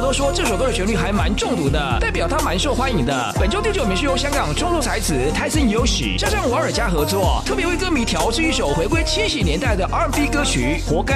都说这首歌的旋律还蛮中毒的，代表它蛮受欢迎的。本周第9名是由香港中作才子泰森有史加上瓦尔加合作，特别为歌迷调制一首回归70年代的 R&B 歌曲《活该》。